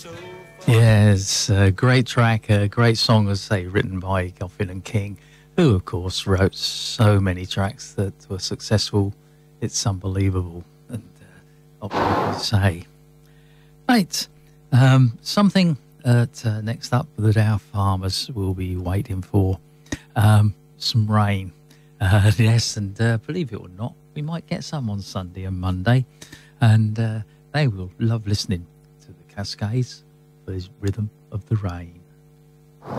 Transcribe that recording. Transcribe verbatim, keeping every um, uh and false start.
Yeah, it's a great track, a great song, as I say, written by Goffin and King, who, of course, wrote so many tracks that were successful. It's unbelievable, and uh, not what to say. Right, um, something at, uh, next up that our farmers will be waiting for, um, some rain. Uh, yes, and uh, believe it or not, we might get some on Sunday and Monday, and uh, they will love listening to the Cascades. The rhythm of the rain.